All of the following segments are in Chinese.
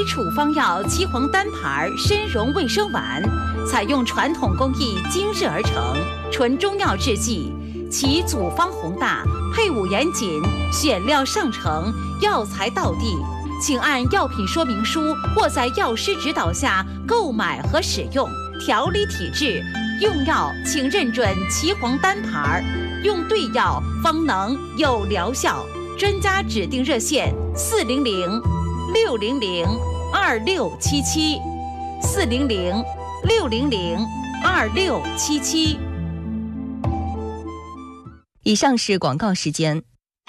处方药岐黄单牌参溶卫生丸，采用传统工艺精制而成，纯中药制剂，其组方宏大，配伍严谨，选料上乘，药材到地。请按药品说明书或在药师指导下购买和使用。调理体质，用药请认准岐黄单牌，用对药方能有疗效。专家指定热线400-600-2677，400-600-2677。 以上是广告时间。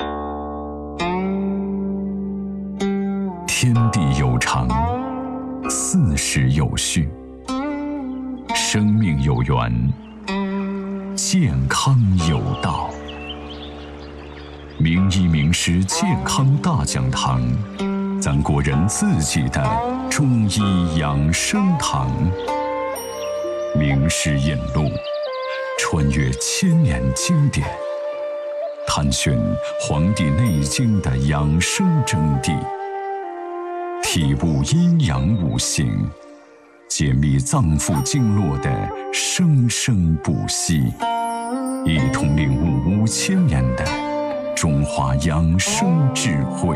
天地有常，四时有序，生命有源，健康有道。名医名师健康大讲堂，咱国人自己的中医养生堂。名师引路，穿越千年经典，探寻《黄帝内经》的养生真谛，体悟阴阳五行，解密脏腑经络的生生不息，一同领悟5000年的中华养生智慧，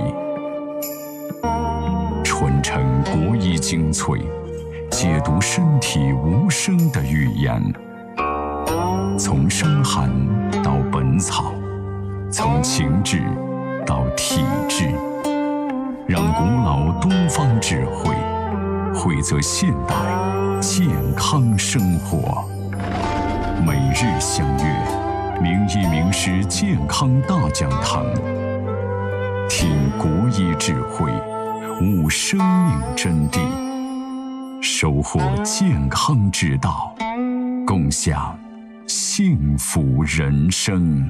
传承国医精粹，解读身体无声的语言。从伤寒到本草，从情志到体质，让古老东方智慧汇泽现代健康生活。每日相约名医名师健康大讲堂，听国医智慧，悟生命真谛，收获健康之道，共享幸福人生。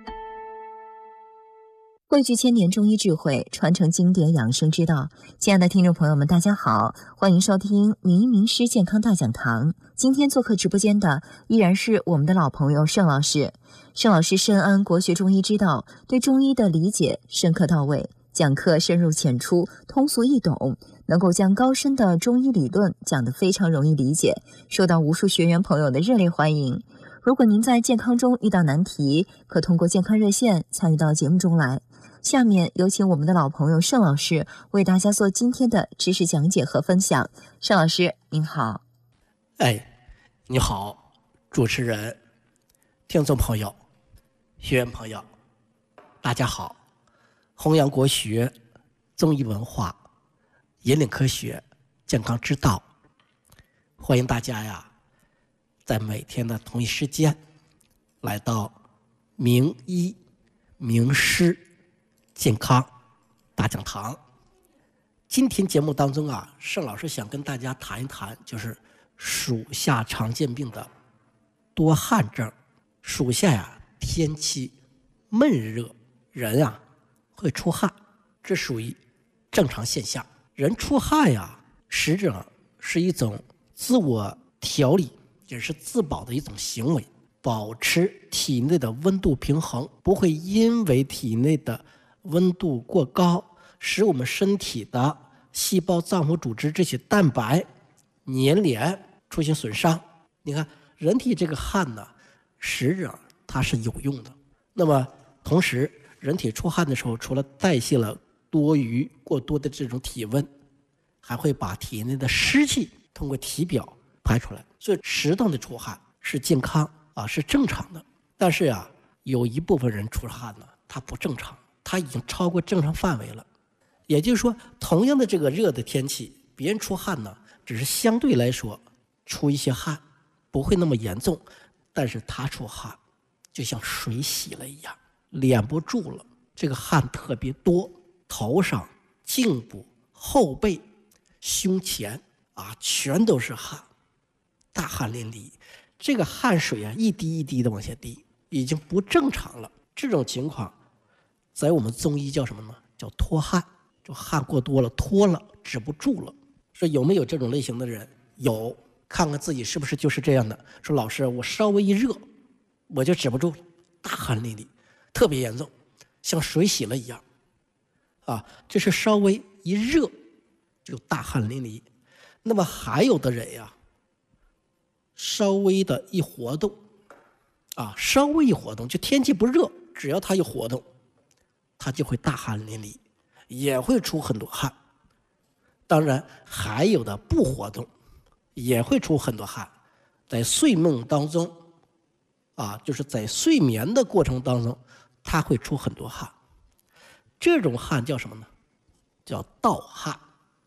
汇聚千年中医智慧，传承经典养生之道。亲爱的听众朋友们，大家好，欢迎收听名医名师健康大讲堂。今天做客直播间的依然是我们的老朋友盛老师。盛老师深谙国学中医之道，对中医的理解深刻到位，讲课深入浅出，通俗易懂，能够将高深的中医理论讲得非常容易理解，受到无数学员朋友的热烈欢迎。如果您在健康中遇到难题，可通过健康热线参与到节目中来。下面有请我们的老朋友盛老师为大家做今天的知识讲解和分享。盛老师您好。 你好，主持人、听众朋友、学员朋友，大家好。弘扬国学、中医文化，引领科学、健康之道，欢迎大家呀，在每天的同一时间来到名医名师健康大讲堂。今天节目当中啊，盛老师想跟大家谈一谈，就是暑夏常见病的多汗症。暑夏呀，天气闷热，人啊会出汗，这属于正常现象。人出汗呀，实质上是一种自我调理，也是自保的一种行为，保持体内的温度平衡，不会因为体内的温度过高，使我们身体的细胞、脏腑组织这些蛋白粘连出现损伤。你看人体这个汗呢，实质上它是有用的。那么同时人体出汗的时候，除了代谢了过多的这种体温，还会把体内的湿气通过体表排出来，所以适当的出汗是健康啊，是正常的。但是啊，有一部分人出汗呢，它不正常，它已经超过正常范围了。也就是说，同样的这个热的天气，别人出汗呢，只是相对来说出一些汗，不会那么严重，但是他出汗就像水洗了一样，敛不住了，这个汗特别多，头上、颈部、后背、胸前啊，全都是汗，大汗淋漓。这个汗水啊，一滴一滴的往下滴，已经不正常了。这种情况在我们中医叫什么呢？叫脱汗，就汗过多了，脱了，止不住了。说有没有这种类型的人？有，看看自己是不是就是这样的。说老师，我稍微一热我就止不住了，大汗淋漓，特别严重，像水洗了一样啊。这是稍微一热就大汗淋漓。那么还有的人呀，稍微的一活动稍微一活动，就天气不热，只要他一活动，他就会大汗淋漓，也会出很多汗。当然还有的不活动也会出很多汗，在睡梦当中就是在睡眠的过程当中，他会出很多汗。这种汗叫什么呢？叫盗汗。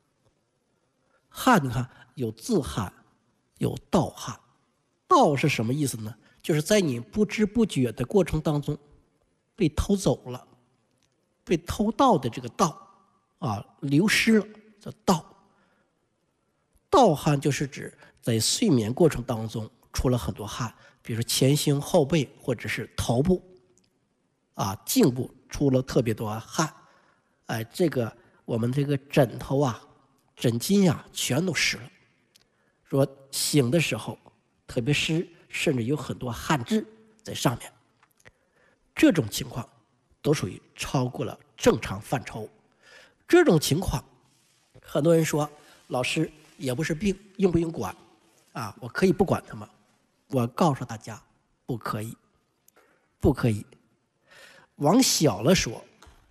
汗你看有自汗，有盗汗。盗是什么意思呢？就是在你不知不觉的过程当中被偷走了，被偷盗的这个盗流失了，叫盗。盗汗就是指在睡眠过程当中出了很多汗，比如前胸后背或者是头部颈部出了特别多汗，这个我们这个枕头枕巾全都湿了，说醒的时候特别湿，甚至有很多汗渍在上面。这种情况都属于超过了正常范畴。这种情况很多人说老师也不是病，用不用管我可以不管他吗？我告诉大家不可以，不可以。往小了说，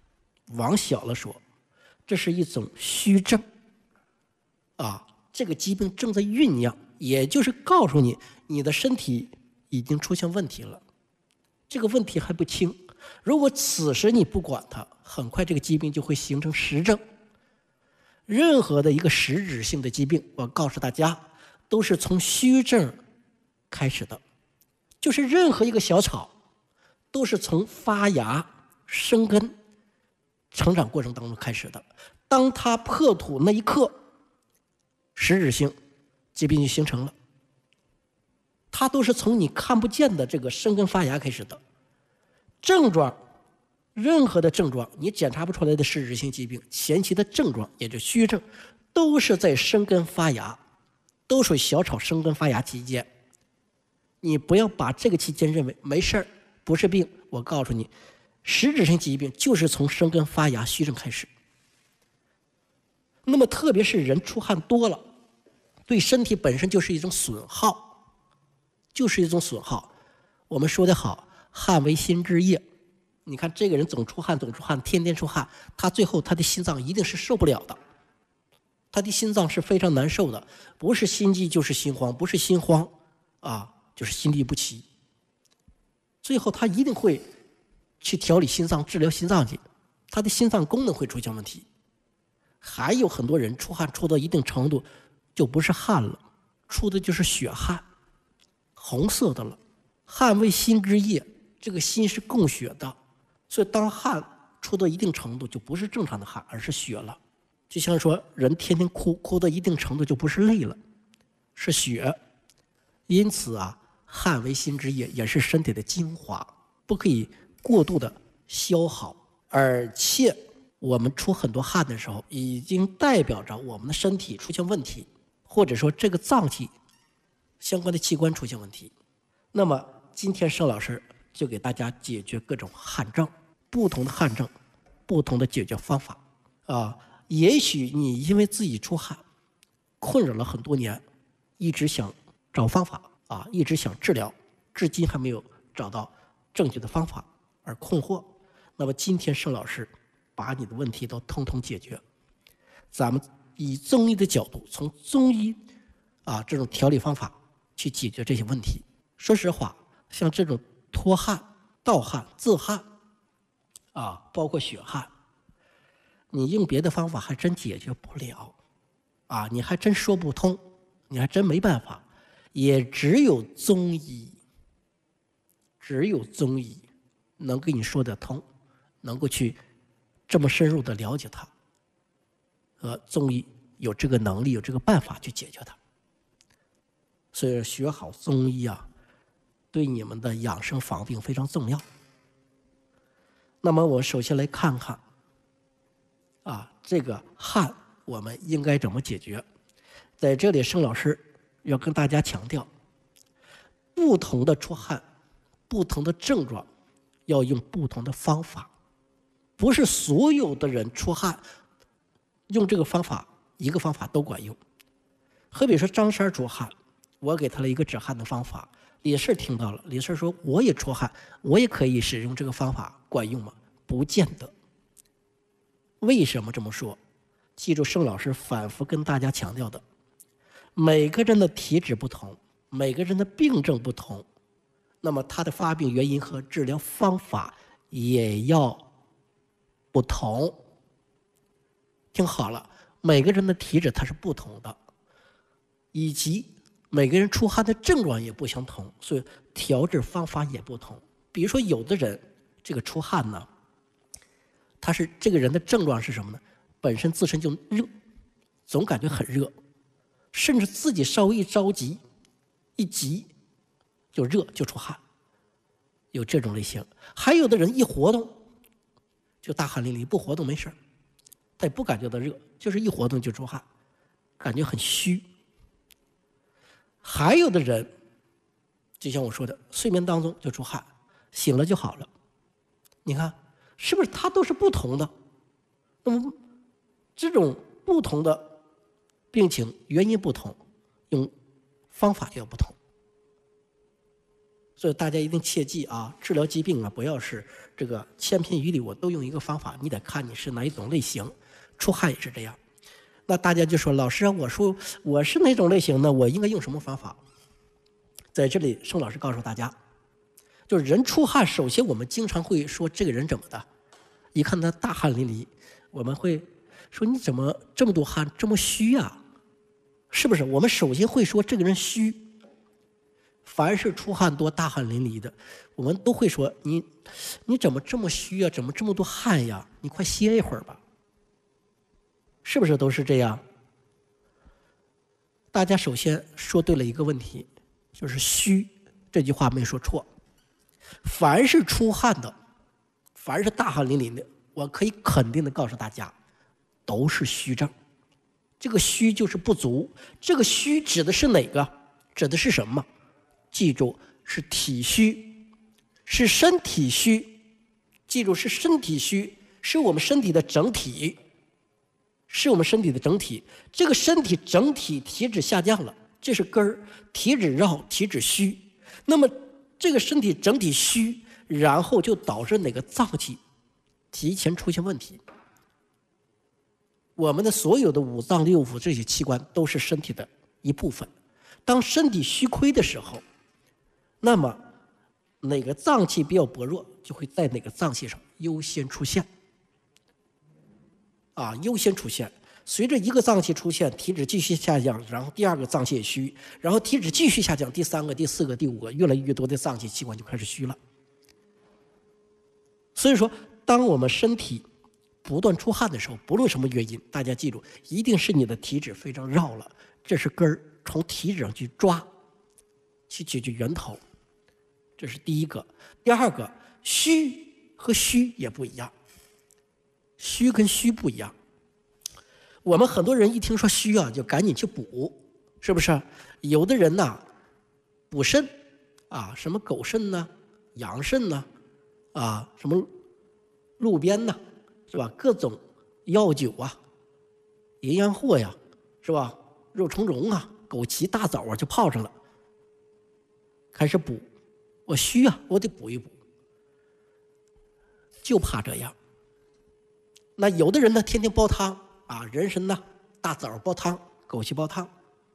这是一种虚症这个疾病正在酝酿，也就是告诉你你的身体已经出现问题了，这个问题还不轻。如果此时你不管它，很快这个疾病就会形成实症。任何的一个实质性的疾病，我告诉大家都是从虚症开始的，就是任何一个小草都是从发芽生根成长过程当中开始的。当它破土那一刻，实质性疾病就形成了。它都是从你看不见的这个生根发芽开始的。症状，任何的症状你检查不出来的实质性疾病，前期的症状也就是虚症，都是在生根发芽，都属于小草生根发芽期间。你不要把这个期间认为没事儿，不是病。我告诉你，实质性疾病就是从生根发芽虚症开始。那么特别是人出汗多了，对身体本身就是一种损耗，我们说的好，汗为心之液。你看这个人总出汗，天天出汗，他最后他的心脏一定是受不了的，他的心脏是非常难受的，不是心悸就是心慌，不是心慌就是心律不齐。最后他一定会去调理心脏，治疗心脏去，他的心脏功能会出现问题。还有很多人出汗出到一定程度，就不是汗了，出的就是血汗，红色的了。汗为心之液，这个心是供血的，所以当汗出到一定程度，就不是正常的汗，而是血了。就像说人天天哭到一定程度，就不是泪了，是血。因此汗为心之液，也是身体的精华，不可以过度的消耗。而且我们出很多汗的时候，已经代表着我们的身体出现问题，或者说这个脏器相关的器官出现问题。那么今天盛老师就给大家解决各种汗症，不同的汗症，不同的解决方法也许你因为自己出汗困扰了很多年，一直想找方法一直想治疗，至今还没有找到正确的方法而困惑。那么今天盛老师把你的问题都通通解决。咱们以中医的角度，从中医这种调理方法去解决这些问题。说实话，像这种脱汗、盗汗、自汗包括血汗，你用别的方法还真解决不了你还真说不通，你还真没办法。也只有中医能给你说得通，能够去这么深入的了解它，中医有这个能力，有这个办法去解决它。所以学好中医对你们的养生防病非常重要。那么我首先来看看这个汗我们应该怎么解决。在这里盛老师要跟大家强调，不同的出汗，不同的症状，要用不同的方法。不是所有的人出汗用这个方法一个方法都管用。好比说张三出汗，我给他了一个止汗的方法，李四听到了，李四说我也出汗，我也可以使用这个方法，管用吗？不见得。为什么这么说？记住盛老师反复跟大家强调的，每个人的体质不同，每个人的病症不同，那么他的发病原因和治疗方法也要不同。听好了，每个人的体质它是不同的，以及每个人出汗的症状也不相同，所以调治方法也不同。比如说有的人这个出汗呢，他是这个人的症状是什么呢？本身自身就热，总感觉很热，甚至自己稍微一着急一急就热就出汗，有这种类型。还有的人一活动就大汗淋漓，不活动没事，他也不感觉到热，就是一活动就出汗，感觉很虚。还有的人就像我说的，睡眠当中就出汗，醒了就好了。你看是不是它都是不同的？那么这种不同的病情原因不同，用方法就要不同。所以大家一定切记啊，治疗疾病啊，不要是这个千篇一律，我都用一个方法，你得看你是哪一种类型。出汗也是这样。那大家就说，老师啊，我说我是哪种类型呢？我应该用什么方法？在这里，盛老师告诉大家，就是人出汗，首先我们经常会说这个人怎么的，一看他大汗淋漓，我们会说你怎么这么多汗，这么虚啊？是不是？我们首先会说这个人虚。凡是出汗多、大汗淋漓的，我们都会说你怎么这么虚啊？怎么这么多汗呀？你快歇一会儿吧。是不是都是这样？大家首先说对了一个问题，就是虚这句话没说错。凡是出汗的，凡是大汗淋漓的，我可以肯定的告诉大家，都是虚症。这个虚就是不足，这个虚指的是哪个？指的是什么？记住，是体虚，是身体虚。记住，是身体虚，是我们身体的整体，是我们身体的整体。这个身体整体体质下降了，这是根儿，体质绕，体质虚。那么这个身体整体虚，然后就导致哪个脏器提前出现问题。我们的所有的五脏六腑这些器官都是身体的一部分。当身体虚亏的时候，那么哪个脏器比较薄弱，就会在哪个脏器上优先出现。优先出现。随着一个脏器出现，体质继续下降，然后第二个脏器也虚，然后体质继续下降，第三个、第四个、第五个，越来越多的脏器器官就开始虚了。所以说，当我们身体不断出汗的时候，不论什么原因，大家记住，一定是你的体质非常绕了，这是根儿，从体质上去抓，去解决源头。这是第一个。第二个，虚和虚也不一样，虚跟虚不一样。我们很多人一听说虚啊，就赶紧去补，是不是？有的人呐，补肾什么狗肾呢、羊肾呢，什么路边呢，是吧？各种药酒啊、营养货呀，是吧？肉苁蓉啊、枸杞、大枣啊，就泡上了，开始补。我虚啊，我得补一补，就怕这样。那有的人呢，天天煲汤人参呐、大枣煲汤、枸杞煲汤，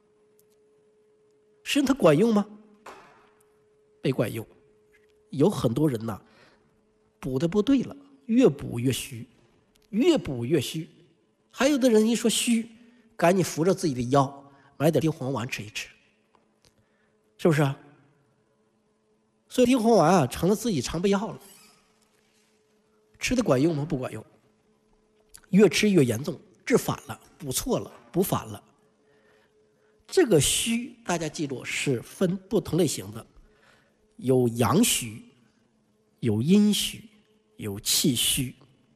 实际上它管用吗？没管用。有很多人呐，补的不对了，越补越虚，越补越虚。还有的人一说虚，赶紧扶着自己的腰，买点地黄丸吃一吃，是不是？所以地黄丸成了自己常备药了。吃的管用吗？不管用，越吃越严重，治反了，补错了，补反了。这个虚大家记住是分不同类型的，有阳虚，有阴虚，有气虚。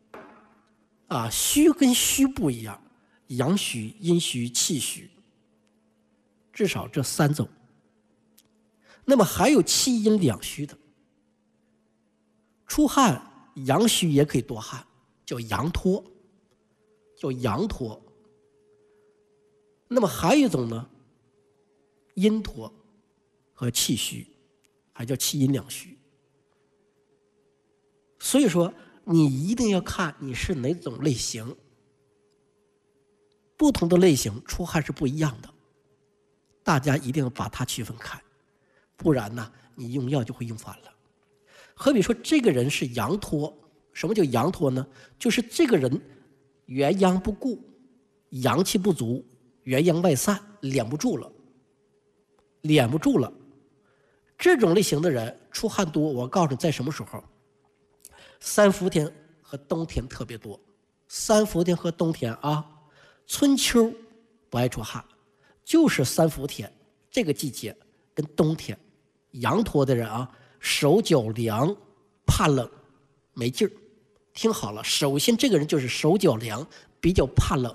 虚跟虚不一样，阳虚、阴虚、气虚，至少这三种。那么还有气阴两虚的，出汗阳虚也可以多汗，叫阳脱，叫阳脱。 那么还有一种呢，阴脱和气虚，还叫气阴两虚。所以说你一定要看你是哪种类型，不同的类型出汗是不一样的，大家一定要把它区分开，不然呢你用药就会用反了。好比说这个人是阳脱，什么叫阳脱呢？就是这个人元阳不固，阳气不足，元阳外散，敛不住了。这种类型的人出汗多，我告诉你在什么时候？三伏天和冬天特别多。三伏天和冬天啊，春秋不爱出汗，就是三伏天这个季节跟冬天，阳脱的人啊，手脚凉，怕冷，没劲儿。听好了，首先这个人就是手脚凉，比较怕冷，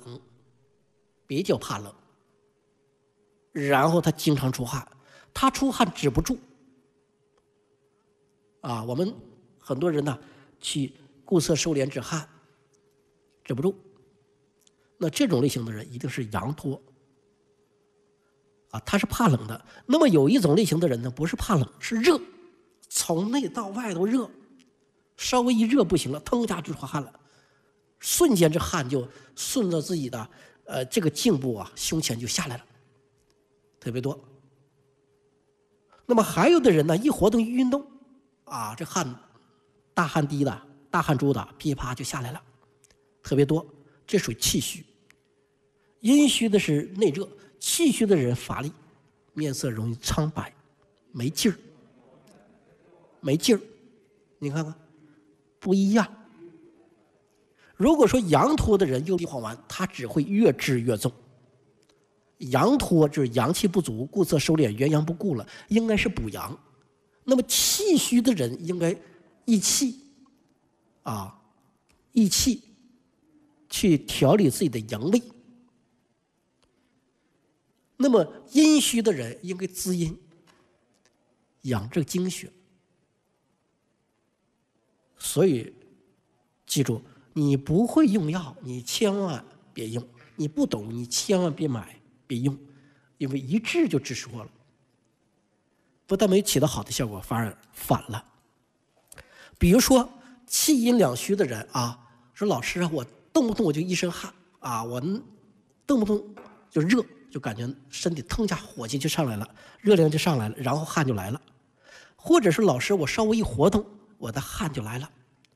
然后他经常出汗，他出汗止不住啊。我们很多人呢去固涩收敛止汗，止不住。那这种类型的人一定是阳脱啊，他是怕冷的。那么有一种类型的人呢，不是怕冷，是热，从内到外都热，稍微一热不行了，腾一下就出汗了，瞬间这汗就顺着自己的这个颈部啊、胸前就下来了，特别多。那么还有的人呢，一活动一运动啊，这汗大汗滴的、大汗珠的，噼啪就下来了，特别多。这属于气虚。阴虚的是内热，气虚的人乏力，面色容易苍白，没劲儿。你看看，不一样。如果说阳脱的人用地黄丸，他只会越治越重。阳脱就是阳气不足，固涩收敛，元阳不固了，应该是补阳。那么气虚的人应该益气去调理自己的阳胃。那么阴虚的人应该滋阴，养这个精血。所以记住，你不会用药，你千万别用；你不懂，你千万别买，别用，因为一治就治错了，不但没起到好的效果，反而反了。比如说气阴两虚的人啊，说老师啊，我动不动我就一身汗啊，我动不动就热，就感觉身体腾一下火气就上来了，热量就上来了，然后汗就来了。或者是老师，我稍微一活动，我的汗就来了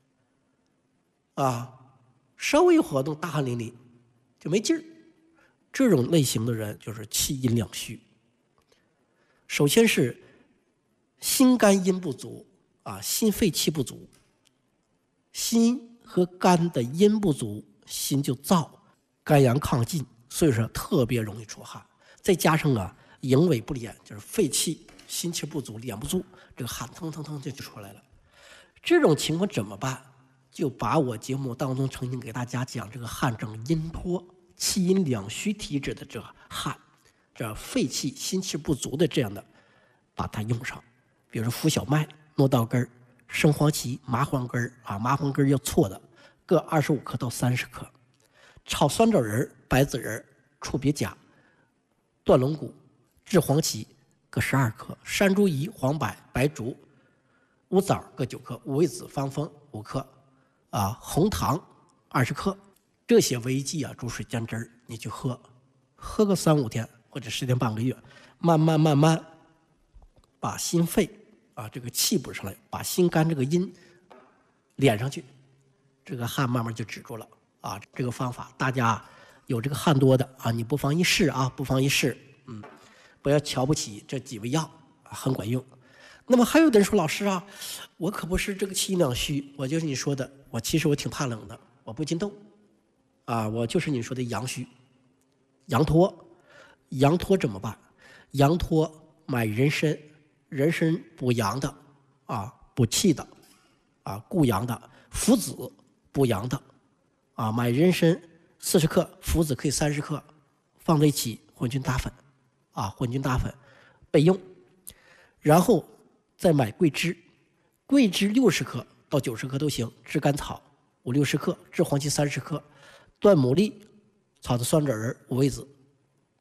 啊，稍微一活动大汗淋漓就没劲儿。这种类型的人就是气阴两虚。首先是心肝阴不足啊，心肺气不足，心和肝的阴不足，心就燥，肝阳亢进，所以说特别容易出汗。再加上啊，营卫不敛，就是肺气、心气不足，敛不住，这个汗腾腾腾就出来了。这种情况怎么办？就把我节目当中曾经给大家讲这个汗症阴脱、气阴两虚体质的这个汗，这肺气、心气不足的这样的，把它用上。比如说浮小麦、糯稻根、生黄芪、麻黄根啊，麻黄根要错的，各25克到30克。炒酸枣仁、白子仁、触别甲、断龙骨、炙黄芪各12克，山茱萸、黄柏、白术、乌枣各9克，五味子、芳枫5克，啊，红糖20克，这些为一剂啊，煮水煎汁儿，你去喝个3-5天或者10天半个月，慢慢把心肺啊这个气补上来，把心肝这个阴敛上去，这个汗慢慢就止住了啊。这个方法大家有这个汗多的啊，你不妨一试啊，不要瞧不起这几味药，很管用。那么还有的人说，老师啊，我可不是这个气阴两虚，我就是你说的，其实我挺怕冷的，我不禁冻啊，我就是你说的阳虚、阳脱。阳脱怎么办？阳脱买人参，人参补阳的啊，补气的啊，固阳的；附子补阳的啊，买人参40克，附子可以30克，放在一起混均打粉啊，混均打粉备用。然后再买桂枝，桂枝60克到90克都行，炙甘草50-60克，炙黄芪30克，断牡蛎、炒的酸枣仁、五味子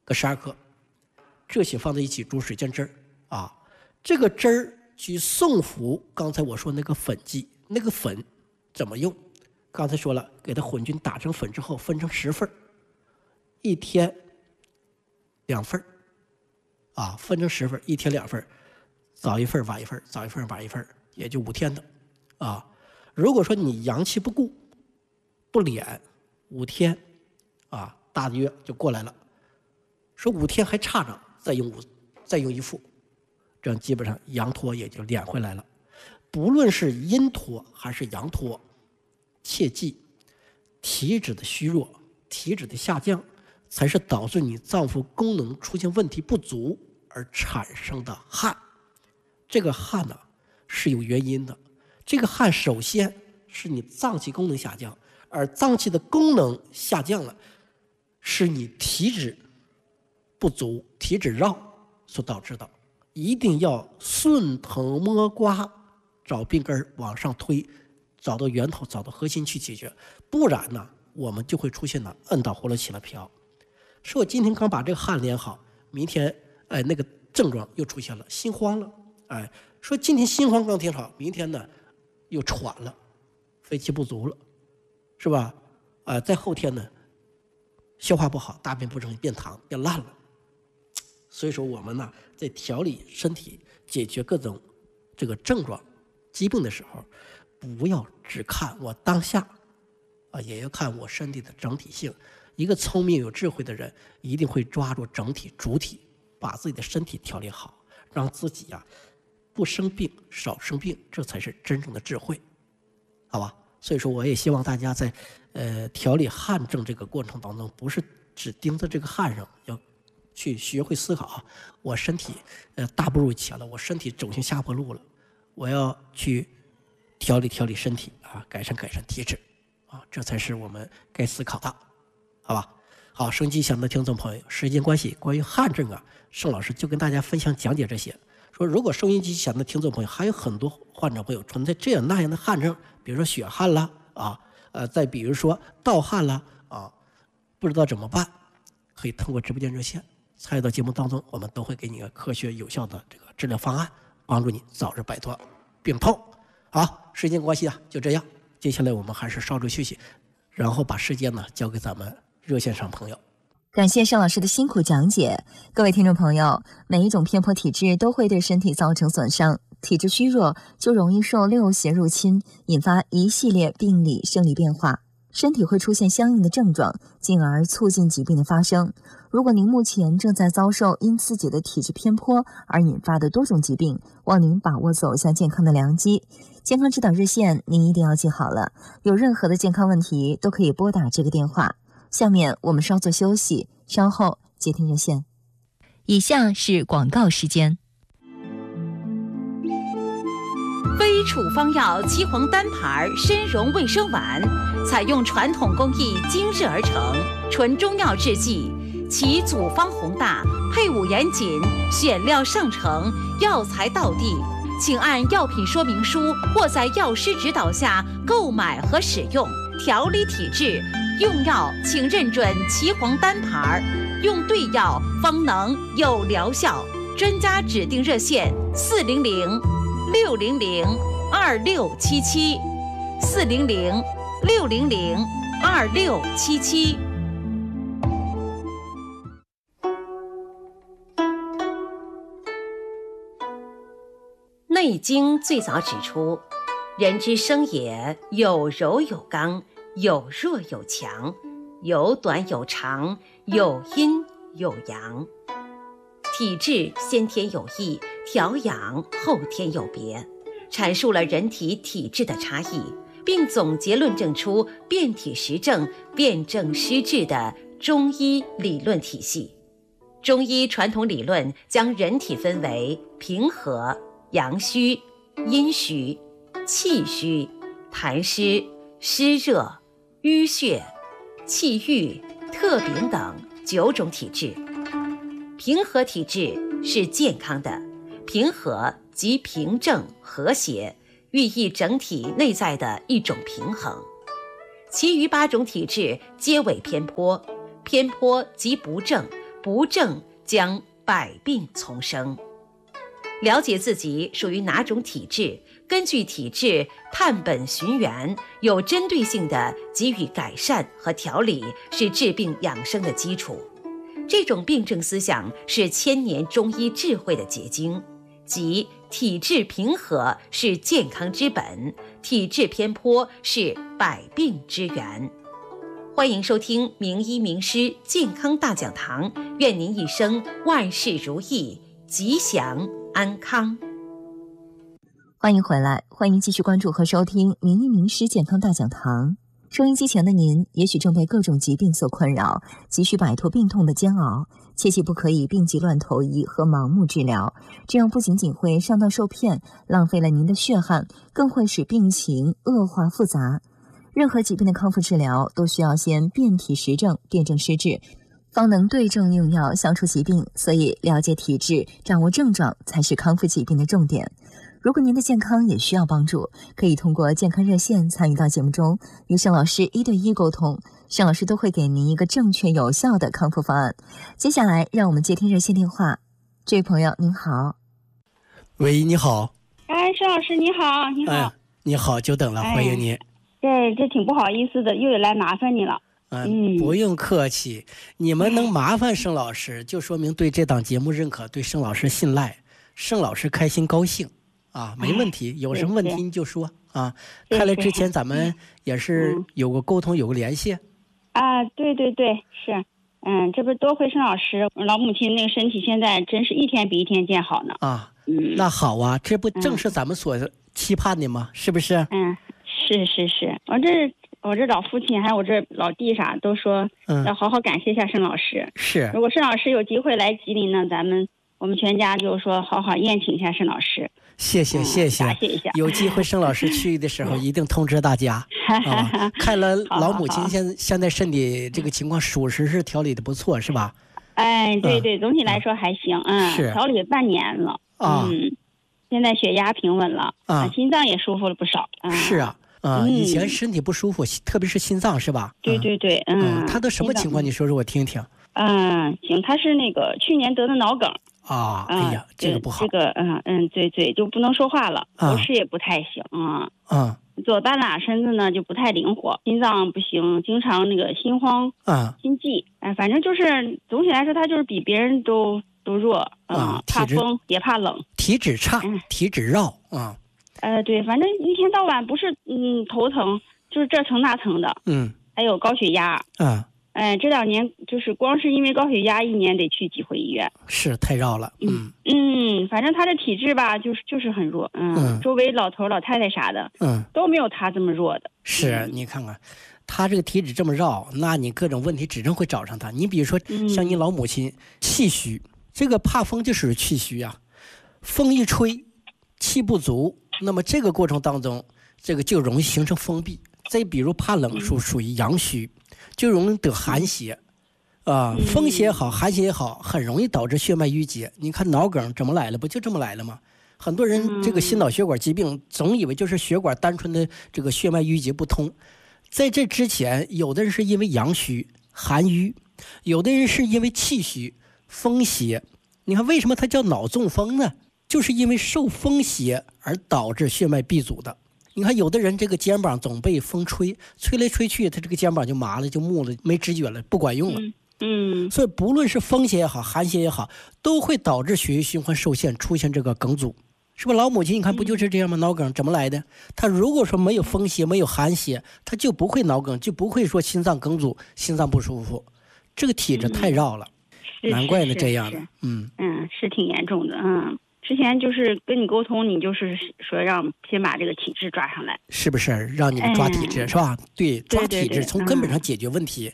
各12克，这些放在一起煮水煎汁儿啊。这个汁儿去送服刚才我说那个粉剂，那个粉怎么用？刚才说了，给它混均打成粉之后，分成10份，一天2份啊，分成10份，一天2份，早1份晚1份，早1份晚1份，也就5天的啊。如果说你阳气不顾不敛，5天啊，大约就过来了。说5天还差着，再用1副，这样基本上阳脱也就敛回来了。不论是阴脱还是阳脱，切记，体质的虚弱、体质的下降，才是导致你脏腑功能出现问题不足而产生的汗。这个汗呢是有原因的，这个汗首先是你脏器功能下降，而脏器的功能下降了，是你体质不足、体质绕所导致的。一定要顺藤摸瓜，找病根往上推，找到源头，找到核心去解决，不然呢，我们就会出现了摁到葫芦起了瓢。说我今天刚把这个汗练好，明天那个症状又出现了，心慌了，说今天心慌刚挺好，明天呢又喘了，肺气不足了，是吧？在后天呢，消化不好，大便不成，变糖变烂了。所以说我们呢，在调理身体、解决各种这个症状、疾病的时候，不要只看我当下，也要看我身体的整体性。一个聪明有智慧的人，一定会抓住整体主体，把自己的身体调理好，让自己不生病、少生病，这才是真正的智慧，好吧？所以说，我也希望大家在调理汗症这个过程当中，不是只盯着这个汗上，要去学会思考，我身体大步入前了，我身体走向下坡路了，我要去调理身体改善体质这才是我们该思考的，好吧？好，收音机前的听众朋友，时间关系，关于汗症盛老师就跟大家分享讲解这些。说如果收音机前的听众朋友还有很多患者朋友存在这样那样的汗症，比如说血汗啦再比如说盗汗啦不知道怎么办，可以通过直播间热线参与到节目当中，我们都会给你一个科学有效的这个治疗方案，帮助你早日摆脱病痛。好，时间关系就这样，接下来我们还是稍作休息，然后把时间呢交给咱们热线上朋友。 感谢盛老师的辛苦讲解。各位听众朋友，每一种偏颇体质都会对身体造成损伤，体质虚弱就容易受六邪入侵，引发一系列病理生理变化，身体会出现相应的症状，进而促进疾病的发生。如果您目前正在遭受因自己的体质偏颇而引发的多种疾病，望您把握走向健康的良机。健康指导热线您一定要记好了，有任何的健康问题都可以拨打这个电话。下面我们稍作休息，稍后接听热线。以下是广告时间。 非处方药岐黄单牌参茸卫生丸，采用传统工艺精制而成，纯中药制剂，其组方宏大，配伍严谨，选料上乘，药材到地。请按药品说明书或在药师指导下购买和使用，调理体质。用药请认准岐黄单牌，用对药方能有疗效。专家指定热线400-600-2677，400-600-2677。内经最早指出，人之生也，有柔有刚，有弱有强，有短有长，有阴有阳。体质先天有异，调养后天有别，阐述了人体体质的差异，并总结论证出辨体实证、辨证施治的中医理论体系。中医传统理论将人体分为平和、阳虚、阴虚、气虚、痰湿、湿热、淤血、气郁、特禀等9种体质。平和体质是健康的，平和即平正和谐，寓意整体内在的一种平衡。其余8种体质皆为偏颇，偏颇即不正， 不正将百病丛生。了解自己属于哪种体质，根据体质探本寻源，有针对性地给予改善和调理，是治病养生的基础。这种病症思想是千年中医智慧的结晶，即体质平和是健康之本，体质偏颇是百病之源。欢迎收听名医名师健康大讲堂，愿您一生万事如意，吉祥安康。 欢迎回来，欢迎继续关注和收听名医名师健康大讲堂。收音机前的您也许正被各种疾病所困扰，急需摆脱病痛的煎熬，切记不可以病急乱投医和盲目治疗，这样不仅仅会上当受骗，浪费了您的血汗，更会使病情恶化复杂。任何疾病的康复治疗都需要先辨体实证，辨证施治，方能对症用药，消除疾病。所以了解体质，掌握症状才是康复疾病的重点。如果您的健康也需要帮助，可以通过健康热线参与到节目中，与盛老师1对1沟通，盛老师都会给您一个正确有效的康复方案。接下来让我们接听热线电话。这位朋友您好。 喂，你好。 哎，盛老师你好。你好。 你好，久等了，欢迎您。 这挺不好意思的，又来麻烦你了。 不用客气，你们能麻烦盛老师，就说明对这档节目认可，对盛老师信赖，盛老师开心高兴啊，没问题。有什么问题你就说啊。看来之前咱们也是有过沟通，有过联系啊。对，是。这不多亏盛老师，老母亲那个身体现在真是一天比一天见好呢。 啊，那好啊，这不正是咱们所期盼的吗？是不是？ 是。我这老父亲还有我这老弟啥都说要好好感谢一下盛老师。 是。 如果盛老师有机会来吉林呢，我们全家就说好好宴请一下盛老师。 谢谢， 感谢一下。 有机会盛老师去的时候一定通知大家。看了老母亲现在身体这个情况，属实是调理的不错，是吧？ 对，总体来说还行。 是调理半年了。现在血压平稳了，心脏也舒服了不少。 是啊。以前身体不舒服，特别是心脏，是吧？ 对。 他都什么情况？你说说我听听。 行，他是那个去年得的脑梗啊。哎呀，这个不好。 这个嘴就不能说话了，口齿也不太行左半拉身子呢就不太灵活，心脏不行，经常那个心慌心悸。反正就是总体来说，他就是比别人都弱怕风也怕冷， 体质差，体质绕对，反正一天到晚不是头疼，就是这疼那疼的。还有高血压。这2年就是光是因为高血压，1年得去几回医院。 是太绕了。 反正他这体质吧，就是很弱。周围老头老太太啥的，都没有他这么弱的。 是，你看看，他这个体质这么绕，那你各种问题指定会找上他。你比如说，像你老母亲气虚，这个怕风就属于气虚啊，风一吹，气不足。那么这个过程当中，这个就容易形成封闭。再比如怕冷属于阳虚，就容易得寒邪风邪也好，寒邪也好，很容易导致血脉淤结。你看脑梗怎么来了？不就这么来了吗？很多人这个心脑血管疾病总以为就是血管单纯的这个血脉淤结不通，在这之前，有的人是因为阳虚寒瘀，有的人是因为气虚风邪。你看为什么它叫脑中风呢？就是因为受风邪而导致血脉闭阻的。你看有的人这个肩膀总被风吹来吹去，他这个肩膀就麻了，就木了，没知觉了，不管用了。所以不论是风邪也好，寒邪也好，都会导致血液循环受限，出现这个梗阻。是不是老母亲你看不就是这样吗？脑梗怎么来的？他如果说没有风邪没有寒邪，他就不会脑梗，就不会说心脏梗阻，心脏不舒服。这个体质太绕了，难怪呢这样的。 是挺严重的。之前就是跟你沟通，你就是说让先把这个体质抓上来， 是不是？让你们抓体质，是吧？对，抓体质，从根本上解决问题。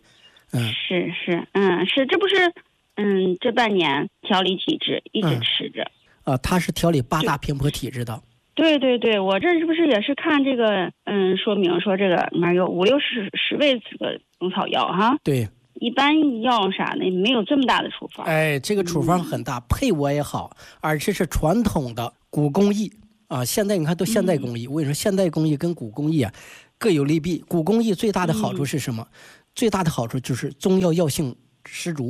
是，这不是这半年调理体质一直吃着。 他是调理8大偏颇体质的。 对，我这是不是也是看这个说明说这个里面有50-60味这个中草药哈？ 对。 一般药啥的没有这么大的处方。 这个处方很大，配伍也好，而且是传统的古工艺现在你看都现代工艺，我跟你说现代工艺跟古工艺各有利弊。古工艺最大的好处是什么？最大的好处就是中药药性十足，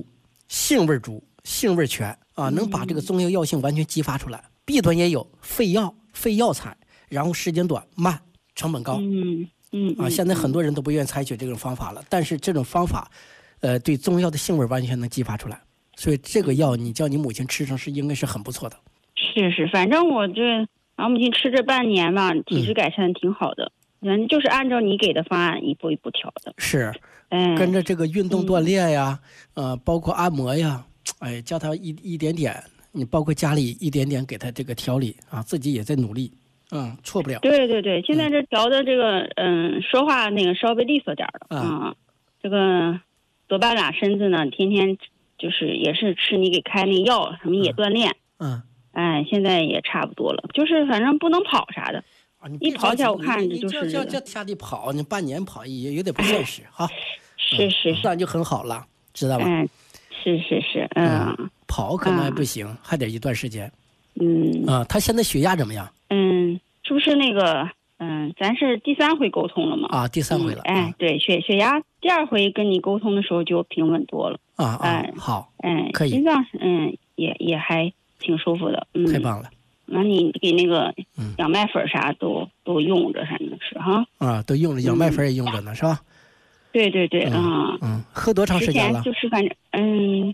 性味足，性味全啊，能把这个中药药性完全激发出来。弊端也有，费药材，然后时间短慢，成本高。现在很多人都不愿意采取这种方法了，但是这种方法，对中药的性味完全能激发出来。所以这个药你叫你母亲吃上是应该是很不错的。 是，反正我母亲吃这半年吧，体质改善挺好的。就是按照你给的方案一步一步调的。是， 跟着这个运动锻炼呀，包括按摩呀，叫他一点点，你包括家里一点点给他这个调理啊，自己也在努力，错不了。 对，现在这调的这个说话那个稍微利索点了这个多半拉身子呢，天天就是也是吃你给开那药，什么也锻炼，现在也差不多了，就是反正不能跑啥的。一跑起来我看着就是叫下地跑，你半年跑也有点不现实哈。 是， 那就很好了，知道吧？ 是， 跑可能还不行，还得一段时间。他现在血压怎么样？ 是不是那个咱是第3回沟通了吗？ 第3回了。 对，血压第2回跟你沟通的时候就平稳多了。 好。可以。 心脏也还挺舒服的。 太棒了。 那你给那个养麦粉啥都用着，反正是哈。 都用着，养麦粉也用着呢，是吧？ 对。 喝多长时间了？ 就是反正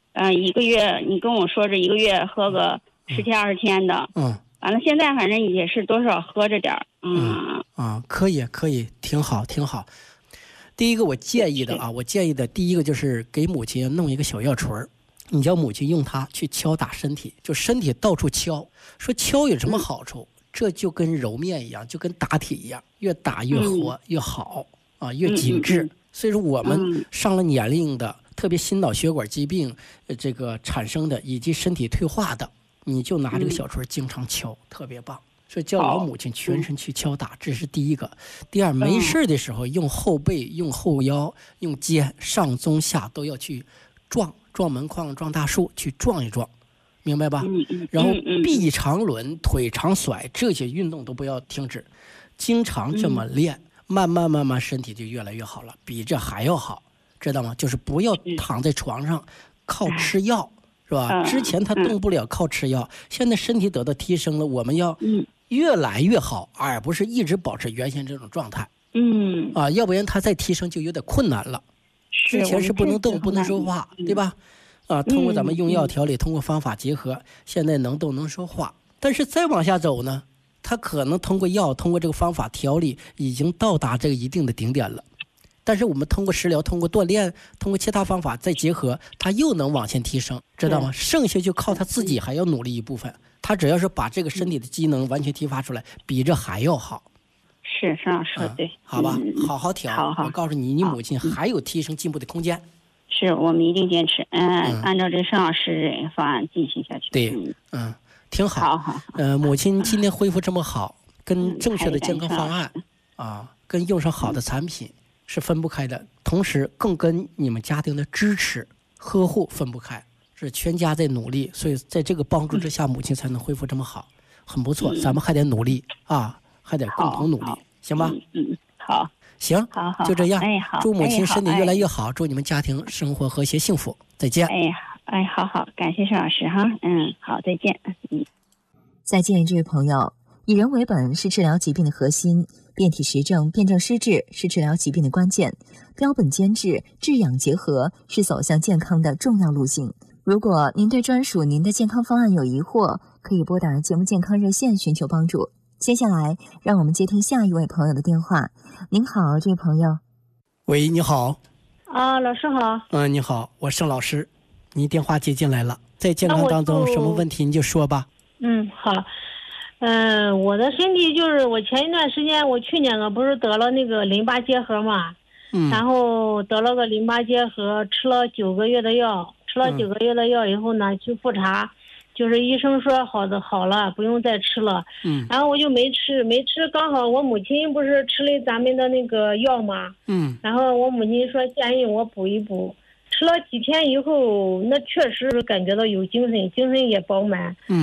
1个月，你跟我说这1个月喝个10天20天的。完了现在反正也是多少喝着点。 可以，挺好。第一个我建议的第一个就是给母亲弄一个小药锤儿。你叫母亲用它去敲打身体，就身体到处敲。说敲有什么好处？这就跟揉面一样，就跟打铁一样，越打越活越好越紧致。所以说我们上了年龄的，特别心脑血管疾病这个产生的以及身体退化的，你就拿这个小锤经常敲，特别棒。所以叫老母亲全身去敲打，这是第一个。第二，没事的时候用后背、用后腰、用肩上中下都要去撞门框、撞大树，去撞一撞，明白吧？然后臂长抡、腿长甩，这些运动都不要停止，经常这么练，慢慢身体就越来越好了，比这还要好，知道吗？就是不要躺在床上靠吃药，是吧？之前他动不了，靠吃药，现在身体得到提升了，我们要越来越好，而不是一直保持原先这种状态。要不然他再提升就有点困难了。之前是不能动不能说话，对吧？通过咱们用药调理，通过方法结合，现在能动能说话。但是再往下走呢，他可能通过药，通过这个方法调理，已经到达这个一定的顶点了。但是我们通过食疗，通过锻炼，通过其他方法再结合，他又能往前提升，知道吗？剩下就靠他自己还要努力一部分。他只要是把这个身体的机能完全提发出来，比这还要好。 是说对， 好吧，好好调。我告诉你，你母亲还有提升进步的空间。 是我们一定坚持，按照这盛老师方案进行下去。 对，挺好。好。母亲今天恢复这么好，跟正确的健康方案跟用上好的产品是分不开的，同时更跟你们家庭的支持、呵护分不开，是全家在努力，所以在这个帮助之下，母亲才能恢复这么好，很不错。咱们还得努力还得共同努力，行吧？ 好。 行， 好， 就这样。 好， 祝母亲身体越来越好，祝你们家庭生活和谐幸福。再见。 好，感谢盛老师哈。好，再见。 再见，这位朋友。以人为本是治疗疾病的核心，辩体实证、辩证施治是治疗疾病的关键，标本兼治、治养结合是走向健康的重要路径。如果您对专属您的健康方案有疑惑，可以拨打节目健康热线寻求帮助。接下来，让我们接听下一位朋友的电话。您好，这位朋友。 喂，你好。 老师好。 你好，我盛老师。你电话接进来了，在健康当中什么问题你就说吧。 好。我的身体就是我前一段时间，我去年不是得了那个淋巴结核嘛，然后得了个淋巴结核，吃了9个月的药，以后呢去复查。就是医生说好了，不用再吃了。然后我就没吃，刚好我母亲不是吃了咱们的那个药嘛。然后我母亲说建议我补一补，吃了几天以后，那确实感觉到有精神也饱满。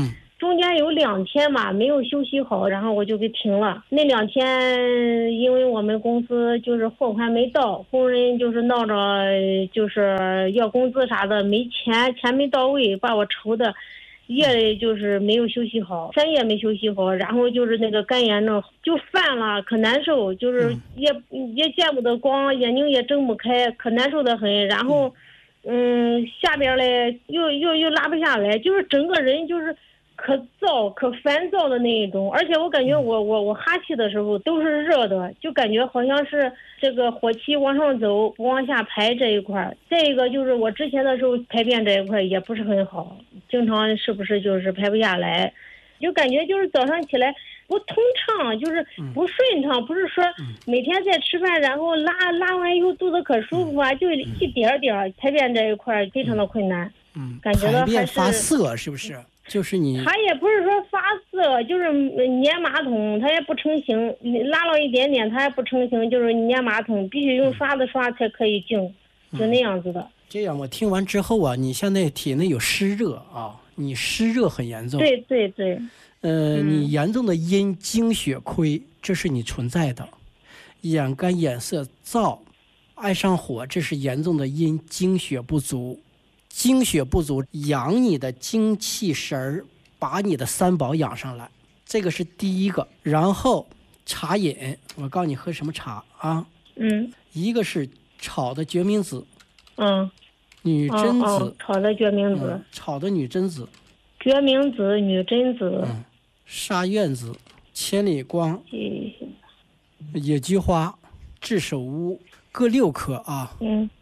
中间有2天嘛没有休息好，然后我就给停了。那2天因为我们公司就是货款没到，工人就是闹着就是要工资啥的，没钱没到位，把我愁的夜就是没有休息好，3夜没休息好，然后就是那个干眼症就犯了，可难受，就是也见不得光，眼睛也睁不开，可难受的很。然后下边嘞又拉不下来，就是整个人就是可燥可烦躁的那一种。而且我感觉我哈气的时候都是热的，就感觉好像是这个火气往上走不往下排这一块。再一个就是我之前的时候排便这一块也不是很好，经常是不是就是排不下来，就感觉就是早上起来不通畅，就是不顺畅，不是说每天在吃饭然后拉完以后肚子可舒服啊，就一点点排便这一块非常的困难。感觉到还是排便发涩，是不是？就是你它也不是说发涩，就是粘马桶它也不成形，拉了一点点它也不成形，就是粘马桶必须用刷子刷才可以净，就那样子的。 这样我听完之后啊，你现在体内有湿热啊，你湿热很严重。 对对对。 你严重的阴精血亏，这是你存在的。眼干眼涩燥，爱上火，这是严重的阴精血不足。精血不足养你的精气神儿，把你的3宝养上来，这个是第一个。然后茶饮，我告诉你喝什么茶啊？一个是炒的决明子，女贞子， 炒的决明子， 炒的女贞子， 决明子、女贞子， 沙苑子、千里光、野菊花、炙手乌，各6克啊。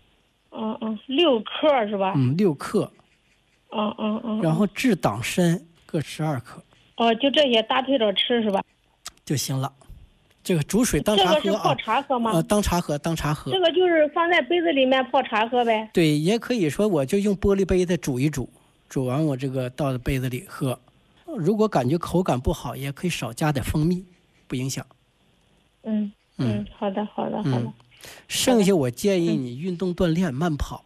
6克是吧 ？6克。然后治党参各12克。 就这些搭配着吃是吧？ 就行了。这个煮水当茶喝啊。 这个是泡茶喝吗？ 当茶喝。这个就是放在杯子里面泡茶喝呗。 对，也可以说我就用玻璃杯子煮一煮，煮完我这个倒在杯子里喝。如果感觉口感不好，也可以少加点蜂蜜，不影响。 好的。 剩下我建议你运动锻炼，慢跑。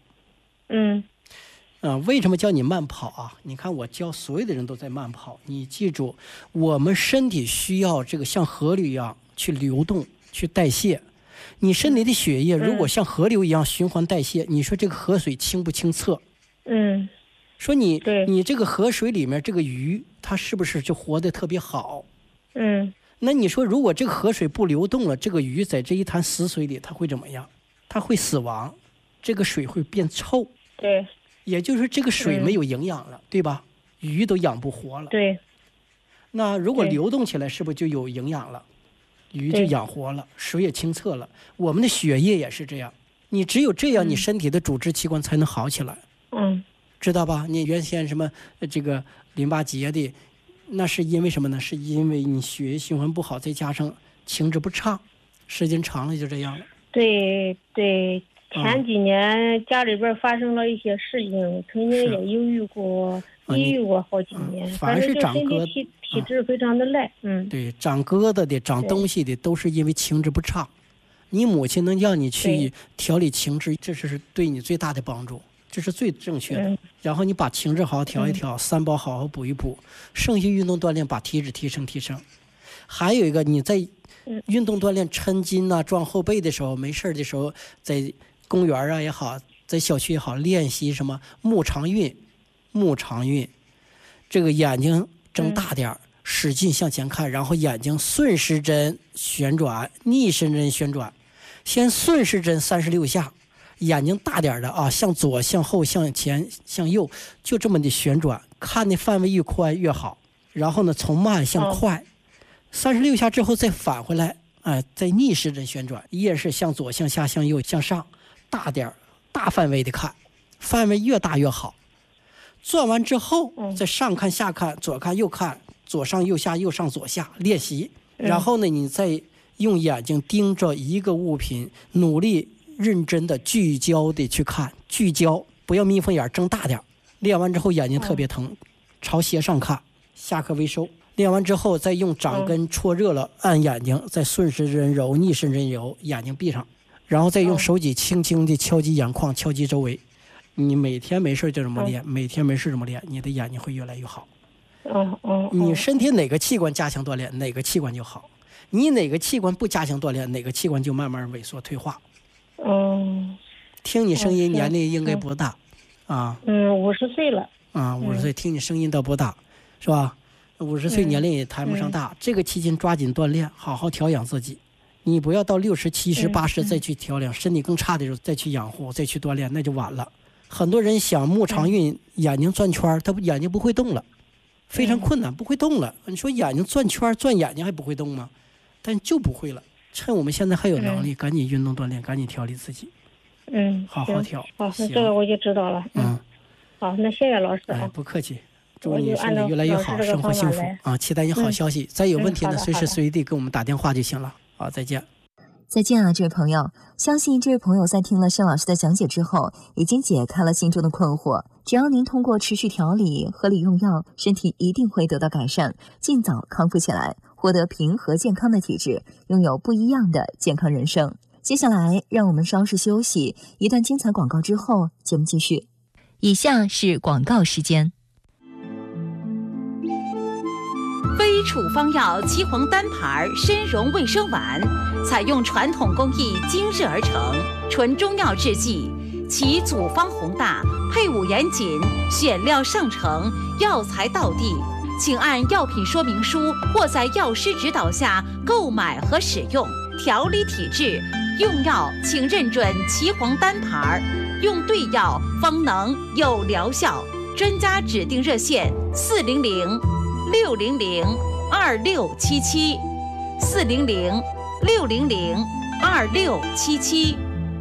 为什么叫你慢跑啊？你看我教所有的人都在慢跑，你记住，我们身体需要这个像河流一样去流动、去代谢。你身体的血液如果像河流一样循环代谢，你说这个河水清不清澈？说你这个河水里面这个鱼，它是不是就活得特别好？那你说如果这个河水不流动了，这个鱼在这一潭死水里，它会怎么样？它会死亡，这个水会变臭。 对， 也就是这个水没有营养了，对吧？鱼都养不活了。 对。 那如果流动起来，是不是就有营养了？鱼就养活了，水也清澈了。我们的血液也是这样，你只有这样，你身体的组织器官才能好起来。知道吧？你原先什么这个淋巴结的，那是因为什么呢？是因为你血液循环不好，再加上情志不畅，时间长了就这样了。 对，前几年家里边发生了一些事情，曾经也忧郁过，抑郁过好几年。 反正是长疙瘩，体质非常的赖。 对，长疙瘩的、长东西的，都是因为情志不畅。你母亲能让你去调理情志，这是对你最大的帮助。这是最正确的。然后你把情志好好调一调，3宝好好补一补，剩下运动锻炼把体脂提升。还有一个，你在运动锻炼抻筋啊、壮后背的时候，没事的时候，在公园啊也好，在小区也好，练习什么目长运。这个眼睛睁大点，使劲向前看，然后眼睛顺时针旋转，逆时针旋转，先顺时针36下。眼睛大点的啊，向左、向后、向前、向右，就这么的旋转，看的范围越宽越好。然后呢，从慢向快，36下之后再返回来，再逆时针旋转，依然是向左、向下、向右、向上，大点，大范围的看，范围越大越好。转完之后，再上看、下看、左看、右看，左上、右下、右上、左下练习。然后呢，你再用眼睛盯着一个物品，努力。认真的聚焦的去看，聚焦，不要眯缝眼，睁大点。练完之后眼睛特别疼，朝斜上看，下颌微收。练完之后再用掌根搓热了按眼睛，再顺时针揉，逆时针揉，眼睛闭上，然后再用手指轻轻的敲击眼眶，敲击周围。你每天没事就这么练，每天没事这么练，你的眼睛会越来越好。 你身体哪个器官加强锻炼，哪个器官就好。你哪个器官不加强锻炼，哪个器官就慢慢萎缩退化。听你声音年龄应该不大，啊 ，50岁了。 啊，50岁，听你声音倒不大，是吧？50岁年龄也谈不上大，这个期间抓紧锻炼，好好调养自己。你不要到60、70、80再去调养，身体更差的时候再去养护、再去锻炼，那就晚了。很多人想慕长运，眼睛转圈，他眼睛不会动了，非常困难，不会动了。你说眼睛转圈转眼睛还不会动吗？但就不会了。趁我们现在还有能力，赶紧运动锻炼，赶紧调理自己。好好调。 好，那这个我就知道了。好，那谢谢老师啊。 不客气。祝你身体越来越好，生活幸福啊！期待你好消息。再有问题呢，随时随地给我们打电话就行了。好，再见。 再见啊，这位朋友！相信这位朋友在听了盛老师的讲解之后，已经解开了心中的困惑。只要您通过持续调理、合理用药，身体一定会得到改善，尽早康复起来，获得平和健康的体质，拥有不一样的健康人生。接下来，让我们稍事休息，一段精彩广告之后，节目继续。以下是广告时间。 非处方药岐黄单牌参茸卫生丸，采用传统工艺精制而成，纯中药制剂，其组方宏大，配伍严谨，选料上乘，药材到地。请按药品说明书或在药师指导下购买和使用。调理体质，用药请认准岐黄单牌，用对药方能有疗效。专家指定热线400-600-2677，400-600-2677。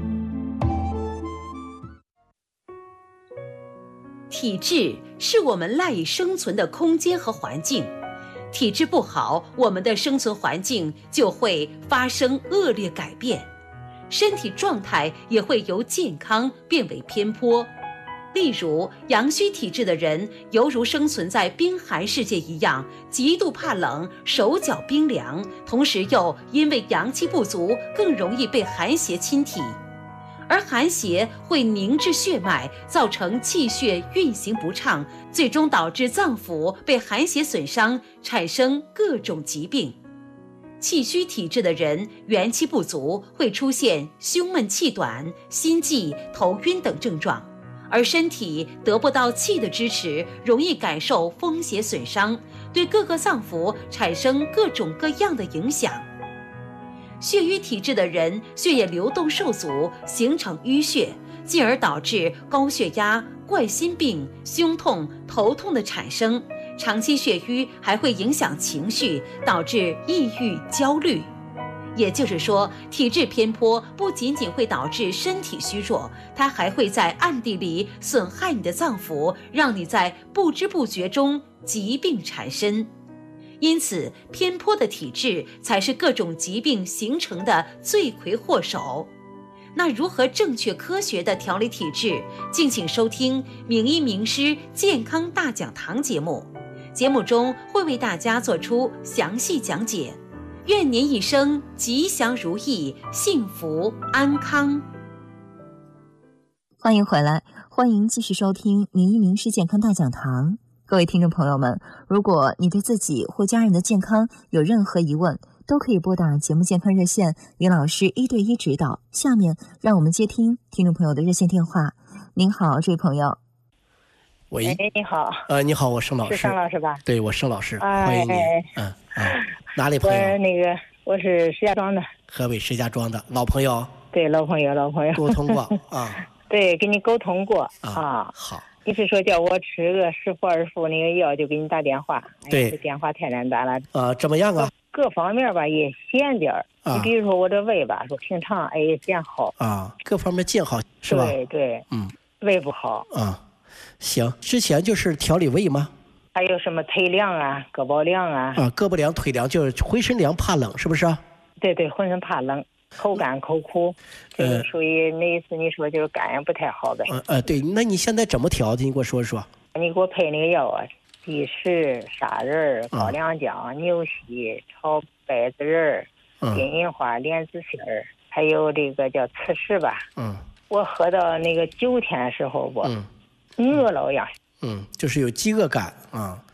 体质是我们赖以生存的空间和环境，体质不好，我们的生存环境就会发生恶劣改变，身体状态也会由健康变为偏颇。例如，阳虚体质的人犹如生存在冰寒世界一样，极度怕冷，手脚冰凉，同时又因为阳气不足，更容易被寒邪侵体。而寒邪会凝滞血脉，造成气血运行不畅，最终导致脏腑被寒邪损伤，产生各种疾病。气虚体质的人元气不足，会出现胸闷气短、心悸、头晕等症状，而身体得不到气的支持，容易感受风邪损伤，对各个脏腑产生各种各样的影响。血瘀体质的人血液流动受阻，形成淤血，进而导致高血压、冠心病、胸痛、头痛的产生。长期血瘀还会影响情绪，导致抑郁、焦虑。也就是说，体质偏颇不仅仅会导致身体虚弱，它还会在暗地里损害你的脏腑，让你在不知不觉中疾病缠身。因此，偏颇的体质才是各种疾病形成的罪魁祸首。那如何正确科学的调理体质？敬请收听名医名师健康大讲堂节目，节目中会为大家做出详细讲解。愿您一生吉祥如意，幸福安康。 欢迎回来，欢迎继续收听名医名师健康大讲堂。各位听众朋友们，如果你对自己或家人的健康有任何疑问，都可以拨打节目健康热线，与老师1对1指导。下面让我们接听听众朋友的热线电话。您好，这位朋友。 喂， 你好。 你好，我盛老师。 是盛老师吧？ 对，我盛老师，欢迎您。哪里朋友？ 我是石家庄的。 河北石家庄的老朋友。 对，老朋友。 沟通过啊？ 对，跟你沟通过啊。 好。 你是说叫我吃个10副20副那个药，就给你打电话。 对， 这电话太难打了。 怎么样啊？ 各方面吧也闲点儿。你比如说我这胃吧，说平常见好各方面见好是吧？ 对，胃不好行，之前就是调理胃吗？ 还有什么腿凉啊、胳膊凉啊？ 胳膊凉、腿凉，就是浑身凉，怕冷，是不是？ 对，浑身怕冷，口干口苦，属于那一次你说就是肝也不太好呗。 对，那你现在怎么调的？你给我说说。 你给我配那个药啊，地石、砂仁、高粱姜、牛膝、炒白子仁、金银花、莲子心儿，还有这个叫磁石吧。我喝到那个9天的时候不，饿了样。 就是有饥饿感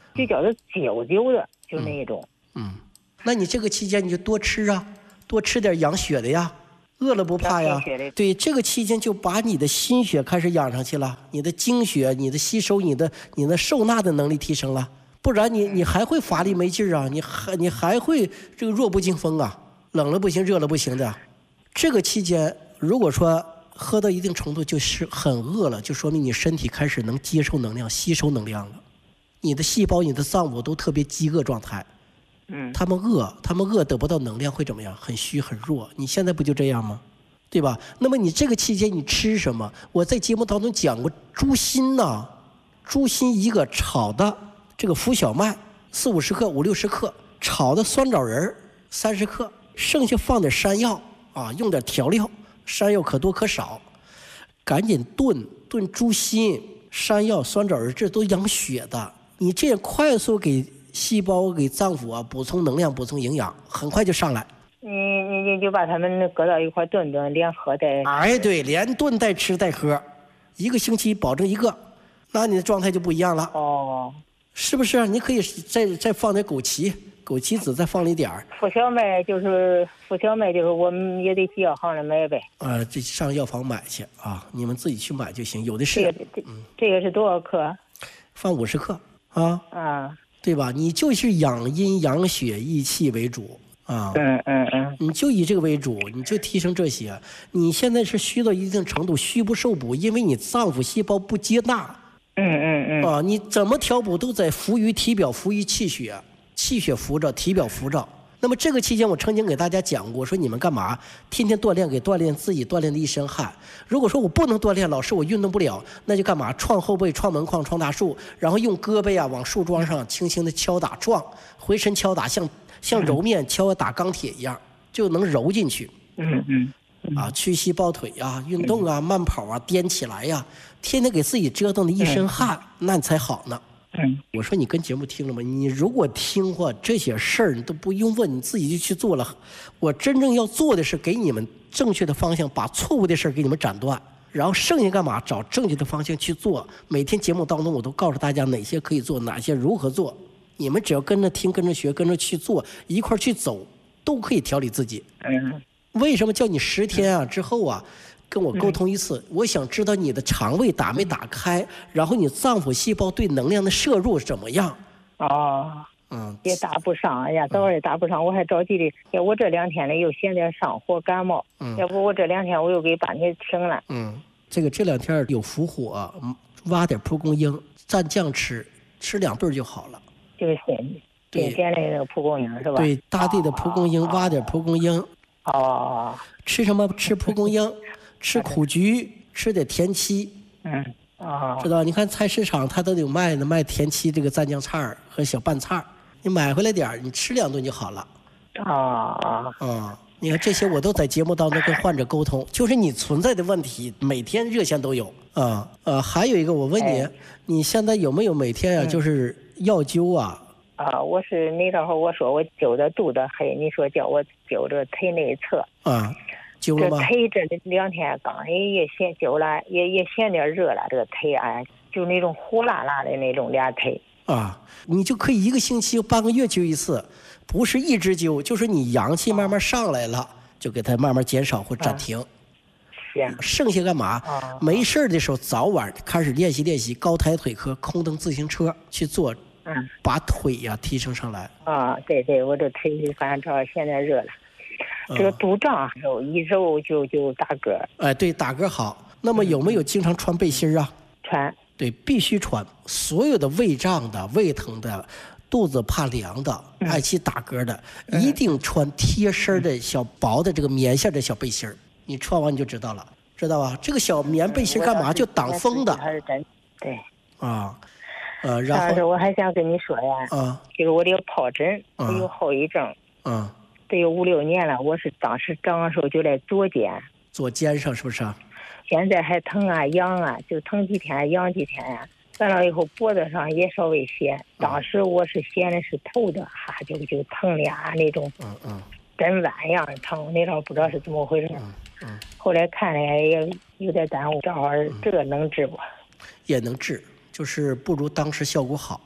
就觉得揪揪的，就那一种。 那你这个期间你就多吃啊，多吃点养血的呀，饿了不怕呀。对，这个期间就把你的心血开始养上去了，你的精血、你的吸收、你的受纳的能力提升了，不然你还会乏力没劲儿啊，你还会这个弱不禁风啊，冷了不行，热了不行的。这个期间如果说喝到一定程度就是很饿了，就说明你身体开始能接受能量、吸收能量了，你的细胞、你的脏腑都特别饥饿状态。他们饿得不到能量会怎么样？很虚很弱。你现在不就这样吗？对吧？那么你这个期间你吃什么？我在节目当中讲过猪心呐，猪心一个炒的这个浮小麦40-50克，50-60克，炒的酸枣仁30克，剩下放点山药啊，用点调料，山药可多可少，赶紧炖猪心、山药、酸枣仁，这都养血的。你这样快速给细胞给脏腑啊补充能量、补充营养，很快就上来。 你就把它们搁到一块炖，连喝带。 哎，对，连炖带吃带喝，1个星期保证1个，那你的状态就不一样了。 哦， 是不是？你可以再放点枸杞子，再放一点儿。 浮小麦就是我们也得去药行里买呗。 这上药房买去啊，你们自己去买就行，有的是。 这个是多少克？ 放50克啊。对吧？你就是养阴养血益气为主啊。你就以这个为主，你就提升这些。你现在是虚到一定程度，虚不受补，因为你脏腑细胞不接纳。你怎么调补都在浮于体表，浮于气血，气血浮着，体表浮着。那么这个期间，我曾经给大家讲过，说你们干嘛？天天锻炼，给锻炼自己，锻炼的一身汗。如果说我不能锻炼，老师我运动不了，那就干嘛？撞后背，撞门框，撞大树，然后用胳膊往树桩上轻轻的敲打，撞，回身敲打，像揉面敲打钢铁一样，就能揉进去。屈膝抱腿啊，运动啊，慢跑啊，颠起来呀，天天给自己折腾的一身汗，那你才好呢。我说你跟节目听了吗？你如果听话，这些事儿你都不用问，你自己就去做了。我真正要做的是给你们正确的方向，把错误的事儿给你们斩断，然后剩下干嘛？找正确的方向去做。每天节目当中我都告诉大家哪些可以做，哪些如何做。你们只要跟着听，跟着学，跟着去做，一块儿去走，都可以调理自己。为什么叫你10天啊之后啊跟我沟通一次？我想知道你的肠胃打没打开，然后你脏腑细胞对能量的摄入怎么样？ 也打不上，哎呀，早也打不上，我还着急的。要我这2天呢又嫌点上火感冒，要不我这2天我又给把你停了。 这2天有伏火，挖点蒲公英蘸酱吃2顿就好了。 就是点那个蒲公英是吧？对， 大地的蒲公英，挖点蒲公英。吃什么？吃蒲公英，吃苦菊，吃点田七。知道？你看菜市场它都有卖田七这个蘸酱菜和小拌菜，你买回来点你吃2顿就好了。你看这些我都在节目当中跟患者沟通，就是你存在的问题，每天热线都有。还有一个我问你，你现在有没有每天就是药灸啊？ 我是那时候我说我灸的肚子黑，你说叫我灸着腿内侧。 灸了吗？ 这腿这2天刚也嫌灸了，也嫌点热了，这个腿就那种火辣辣的那种俩腿。 你就可以1个星期、半个月灸一次，不是一直灸，就是你阳气慢慢上来了，就给它慢慢减少或暂停。剩下干嘛？没事的时候早晚开始练习高抬腿科、空蹬自行车去做。把腿提升上来。 对，我这腿反正主要现在热了，这个肚胀一揉就打嗝。 对，打嗝好。那么有没有经常穿背心啊？ 穿。 对，必须穿。所有的胃胀的、胃疼的、肚子怕凉的、爱起打嗝的，一定穿贴身的小薄的这个棉线的小背心。你穿完你就知道了，知道吧？这个小棉背心干嘛？就挡风的。 还是真对。 然后我还想跟你说呀，就是我这个疱疹，我有后遗症，得有5-6年了。我是当时长的时候就在左肩上，是不是？ 现在还疼啊痒啊，就疼几天痒几天呀。完了以后脖子上也稍微咸，当时我是嫌的是头的，就疼的那种，跟碗一样疼。那时候不知道是怎么回事，后来看了也有点耽误，正好这个能治不？ 也能治。就是不如当时效果好，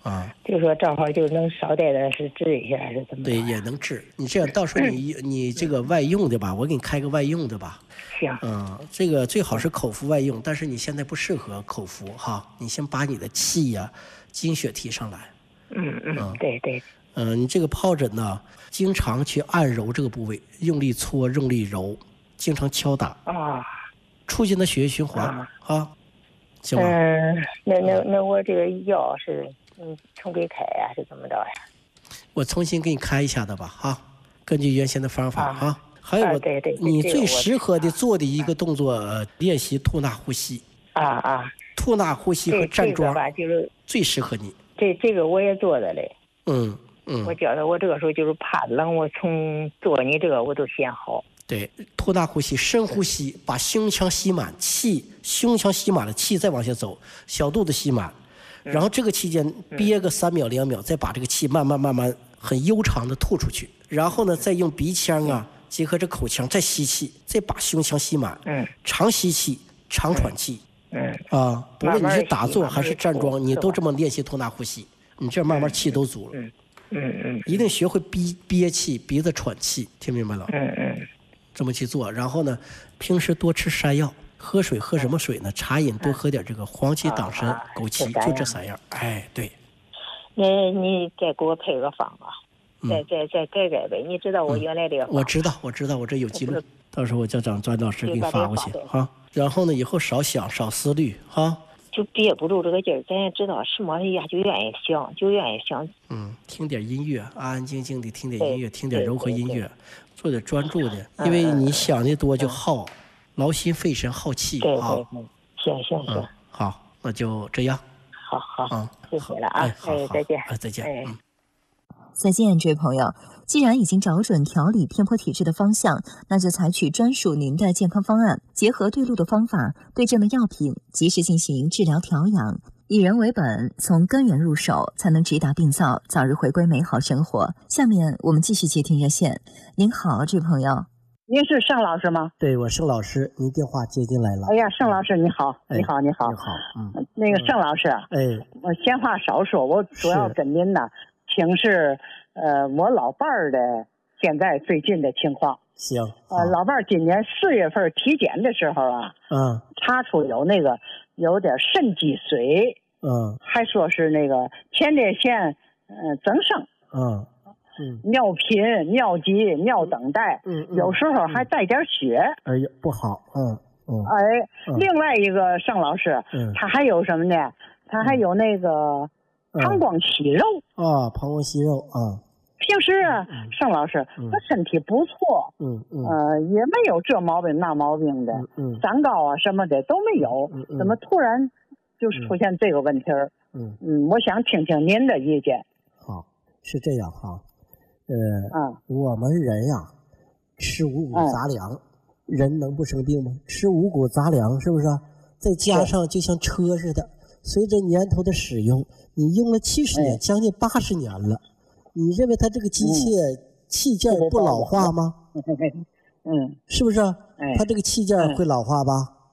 啊，就说正好就能捎带的是治一下，是怎么？ 对，也能治。你这样到时候你这个外用的吧，我给你开个外用的吧。 行。 这个最好是口服外用，但是你现在不适合口服哈。你先把你的气呀、精血提上来。 对对。 你这个疱疹呢，经常去按揉这个部位，用力搓，用力揉，经常敲打促进的血液循环啊。行吧。 那我这个药是重给开呀，是怎么着呀？ 我重新给你开一下的吧，哈，根据原先的方法啊。还有对， 你最适合的做的一个动作，练习吐纳呼吸。吐纳呼吸和站桩吧，就是最适合你。 这个我也做的嘞。我觉得我这个时候就是怕冷，我从做你这个我都先好。 对，吐纳呼吸，深呼吸，把胸腔吸满气，胸腔吸满了气再往下走，小肚子吸满，然后这个期间憋个3秒2秒，再把这个气慢慢很悠长的吐出去，然后呢再用鼻腔结合着口腔再吸气，再把胸腔吸满，长吸气，长喘气，不论你是打坐还是站桩，你都这么练习吐纳呼吸，你这慢慢气都足了。一定学会憋气，鼻子喘气，听明白了？这么去做，然后呢，平时多吃山药，喝水喝什么水呢？茶饮多喝点这个黄芪、党参、枸杞，就这3样。对。 你再给我配个方啊，再改呗。你知道我原来这个方？ 我知道，我这有记录，到时候我叫张老师给你发过去哈。然后呢，以后少想，少思虑哈。 就憋不住这个劲儿，咱也知道什么呀，就愿意想。 听点音乐，安安静静的听点音乐，听点柔和音乐，做点专注的，因为你想的多就耗，劳心费神耗气啊。 行。 好，那就这样。 好，谢谢了啊。再见。 再见。 再见，这位朋友。既然已经找准调理偏颇体质的方向，那就采取专属您的健康方案，结合对路的方法，对症的药品，及时进行治疗调养，以人为本，从根源入手，才能直达病灶，早日回归美好生活。下面我们继续接听热线。您好，这位朋友。 您是盛老师吗？ 对，我盛老师，您电话接进来了。 哎呀，盛老师你好，你好。那个盛老师，我闲话少说，我主要跟您呢请示我老伴儿的现在最近的情况。 行。 老伴儿今年4月份体检的时候查出有点肾积水，还说是那个前列腺增生，尿频、尿急、尿等待，有时候还带点血。 哎呀，不好。 另外一个盛老师，他还有什么呢？他还有那个膀胱息肉。 膀胱息肉平时盛老师他身体不错，也没有这毛病那毛病的，长高啊什么的都没有，怎么突然就是出现这个问题儿？我想听听您的意见。 好，是这样哈。我们人呀，吃五谷杂粮，人能不生病吗？吃五谷杂粮是不是？再加上就像车似的，随着年头的使用，你用了70年，将近80年了，你认为它这个机械器件不老化吗？是不是？它这个器件会老化吧？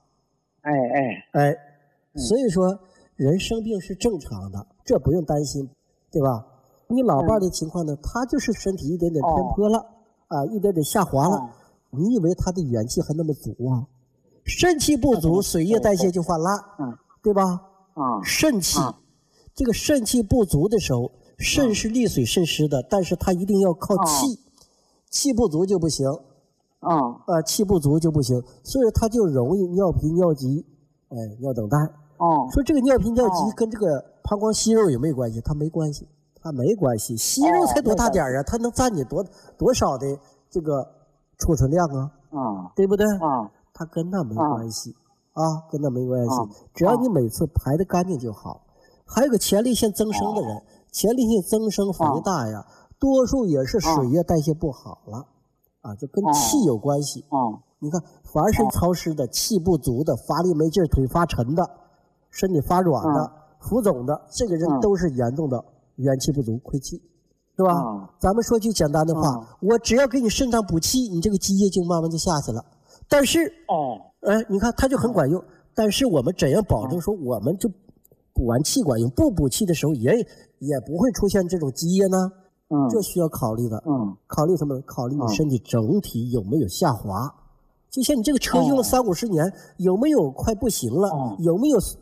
所以说人生病是正常的，这不用担心，对吧？你老伴的情况呢，他就是身体一点点偏颇了，一点点下滑了。你以为他的元气还那么足啊？肾气不足，水液代谢就泛滥，对吧？肾气，这个肾气不足的时候，肾是利水渗湿的，但是它一定要靠气，气不足就不行。气不足就不行，所以它就容易尿频、尿急，尿等待。说这个尿频、尿急跟这个膀胱息肉有没有关系？它没关系。息肉才多大点啊？它能占你多少的这个储存量啊？对不对？它跟那没关系跟那没关系。只要你每次排得干净就好。还有个前列腺增生的人，前列腺增生反应大呀，多数也是水液代谢不好了就跟气有关系。你看，凡是潮湿的、气不足的、乏力没劲、腿发沉的、身体发软的、浮肿的，这个人都是严重的元气不足、亏气，是吧？咱们说句简单的话，我只要给你肾脏补气，你这个积液就慢慢就下去了。但是你看它就很管用。但是我们怎样保证说我们就补完气管用，不补气的时候也不会出现这种积液呢。这需要考虑的。考虑什么？考虑你身体整体有没有下滑。就像你这个车用了30-50年，有没有快不行了？有没有